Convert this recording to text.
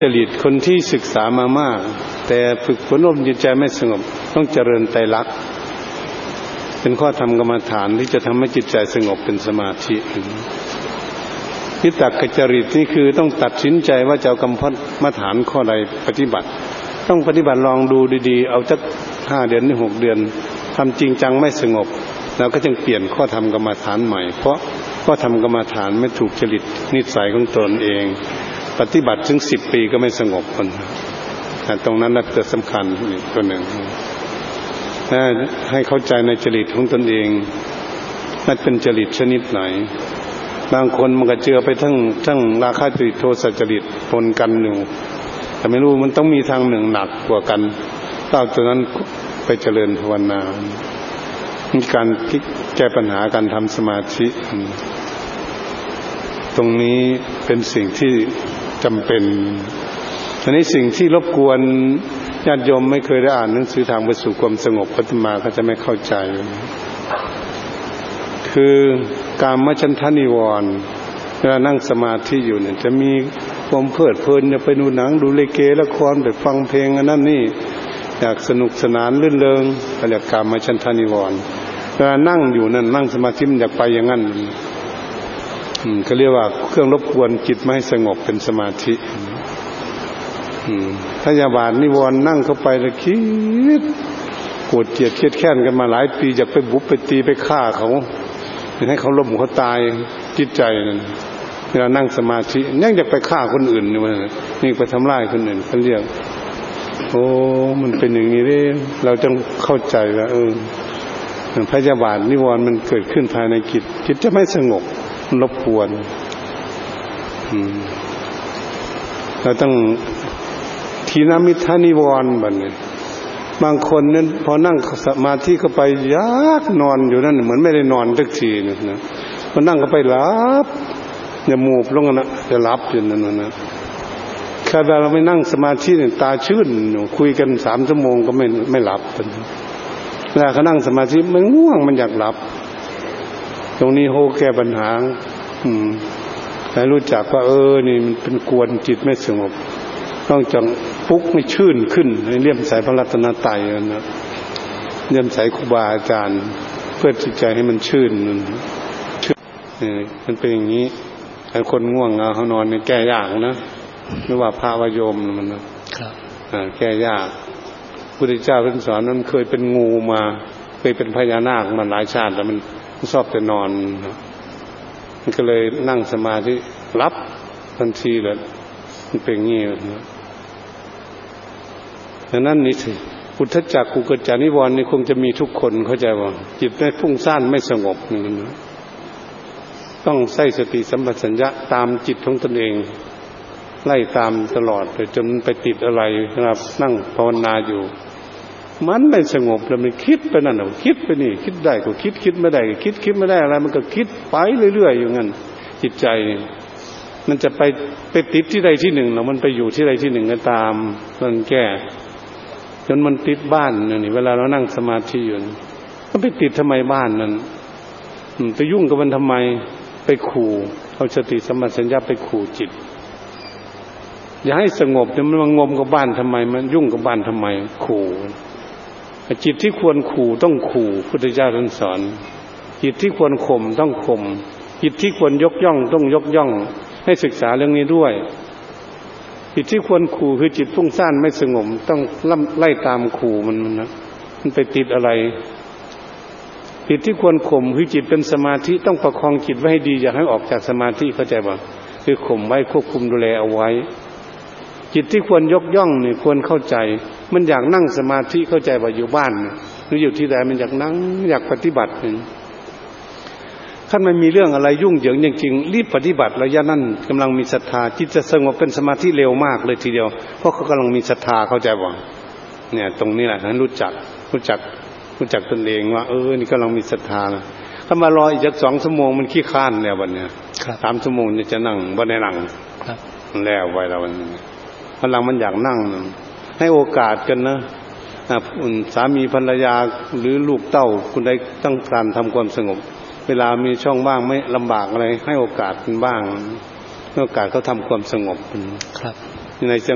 จริตคนที่ศึกษามามากแต่ฝึกฝนอบรมจิตใจไม่สงบต้องเจริญไตรลักษณ์เป็นข้อธรรมกรรมฐานที่จะทำให้จิตใจสงบเป็นสมาธิวิตกจริตนี่คือต้องตัดสินใจว่าจะเอากรรมฐานข้อใดปฏิบัติต้องปฏิบัติลองดูดีๆเอาสัก5 เดือนหรือ6 เดือนทำจริงจังไม่สงบแล้วก็จึงเปลี่ยนข้อธรรมกรรมฐานใหม่เพราะข้อธรรมกรรมฐานไม่ถูกจริตนิสัยของตนเองปฏิบัติถึง10 ปีก็ไม่สงบคนตรงนั้นน่ะจะสำคัญตัวหนึ่งให้เข้าใจในจริตของตนเองนั่นเป็นจริตชนิดไหนบางคนมันก็เจือไปทั้งราคะจริตโทสะจริตปนกันอยู่แต่ไม่รู้มันต้องมีทางหนึ่งหนักกว่ากันเอาตัวนั้นไปเจริญภาวนามีการแก้ปัญหาการทำสมาธิตรงนี้เป็นสิ่งที่จำเป็นอันนี้สิ่งที่รบกวนญาติโยมไม่เคยได้อ่านหนังสือทางไปสู่ความสงบอาตมาก็จะไม่เข้าใจคือกามฉันทนิวรณ์เวลานั่งสมาธิอยู่เนี่ยจะมีความเพลิดเพลินจะไปดูหนังดูลิเกละครไปฟังเพลงอันนั้นนี่อยากสนุกสนานลื่นเริงเรียกกามฉันทนิวรณ์เวลานั่งอยู่นั่นนั่งสมาธิมันอยากไปอย่างนั้นก็เรียกว่าเครื่องรบกวนจิตไม่ให้สงบเป็นสมาธิพยาบาทนิวรณ์นั่งเข้าไปแล้วคิดโกรธเกลียดเครียดแค้นกันมาหลายปีอยากไปบุกไปตีไปฆ่าเขาให้เขาล้มเขาตายจิตใจนั่นเวลานั่งสมาธิยังอยากไปฆ่าคนอื่นนี่ไปทำร้ายคนอื่นเขาเรียกโอ้มันเป็นอย่างนี้เด้เราต้องเข้าใจว่าพยาบาทนิวรณ์มันเกิดขึ้นภายในจิตจะไม่สงบมันรบกวนเราต้องทีนมิทานิวรณ์บัดนี้บางคนนั้นพอนั่งสมาธิเข้าไปยากนอนอยู่นั่นเหมือนไม่ได้นอนสักทีนะพอนั่งเข้าไปหลับอย่ามูบลงนะจะหลับอยู่นั่นนะถ้าเราไม่นั่งสมาธิเนี่ยตาชื่นคุยกัน3 ชั่วโมงก็ไม่หลับเวลาเขานั่งสมาธิมันง่วงมันอยากหลับตรงนี้โหแก้ปัญหาให้รู้จักว่านี่มันเป็นกวนจิตไม่สงบต้องจังปุ๊กไม่ชื่นขึ้นให้เลี่ยมใสพระรัตนตรัยนะเลี่ยมใสครูบาอาจารย์เพื่อจิตใจให้มันชื่นมันเป็นอย่างนี้ไอ้คนง่วงเขานอนนี่แก้ยากนะไม่ว่าพระวโยมมันนะครับแก้ยากพุทธเจ้าท่านสอนนั้นเคยเป็นงูมาเคยเป็นพญานาคมาหลายชาติแล้วมันชอบแต่นอนมันก็เลยนั่งสมาธิรับทันทีเลยมันเป็นอย่างนี้ดังนั้นนี่สิพุทธจักกุกจานิวรณ์นี่คงจะมีทุกคนเข้าใจว่าจิตไม่ฟุ้งซ่านไม่สงบต้องใส่สติสัมปชัญญะตามจิตของตนเองไล่ตามตลอดจนไปติดอะไรนะครับนั่งภาวนาอยู่มันไม่สงบแล้วมันคิดไปนั่นคิดไปนี่คิดได้ก็คิดไม่ได้ก็คิดไม่ได้อะไรมันก็คิดไปเรื่อยๆอยู่งั้นจิตใจมันจะไปติดที่ใดที่หนึ่งแล้วมันไปอยู่ที่ใดที่หนึ่งก็ตามมันแก้จนมันติดบ้านนี่เวลาเรานั่งสมาธิอยู่มันไปติดทำไมบ้านนั้นไปยุ่งกับมันทำไมไปขู่เอาสติสัมปชัญญะไปขู่จิตอย่าให้สงบเนี่ยมันมางมกับบ้านทำไมมันยุ่งกับบ้านทำไมขู่จิตที่ควรขู่ต้องขู่พุทธเจ้าท่านสอนจิตที่ควรข่มต้องข่มจิตที่ควรยกย่องต้องยกย่องให้ศึกษาเรื่องนี้ด้วยจิตที่ควรขู่คือจิตฟุ้งซ่านไม่สงบต้องไล่ตามขู่มันนะมันไปติดอะไรจิตที่ควรข่มคือจิตเป็นสมาธิต้องประคองจิตไว้ให้ดีอย่าให้ออกจากสมาธิเข้าใจป่ะคือข่มไว้ควบคุมดูแลเอาไว้จิตที่ควรยกย่องนี่ควรเข้าใจมันอยากนั่งสมาธิเข้าใจว่าอยู่บ้านหรืออยู่ที่ใดมันอยากนั่งอยากปฏิบัติถ้ามันมีเรื่องอะไรยุ่งเหยิงจริงๆรีบปฏิบัติระยะนั้นกำลังมีศรัทธาจิตจะสงบเป็นสมาธิเร็วมากเลยทีเดียวเพราะเขากำลังมีศรัทธาเข้าใจป่ะเนี่ยตรงนี้แหละนั้นรู้จักตนเองว่านี่กำลังมีศรัทธานะถ้ามารออีกสัก2 ชั่วโมงมันขี้ข้านแล้ววันเนี้ย3 ชั่วโมงจะนั่งบ่ได้นั่งแล้วไว้แล้ววันนี้พลังมันอยากนั่งให้โอกาสกันนะสามีภรรยาหรือลูกเต้าคุณใดต้องการทำความสงบเวลามีช่องว่างไม่ลำบากอะไรให้โอกาสกันบ้างให้โอกาสเขาทำความสงบครับใน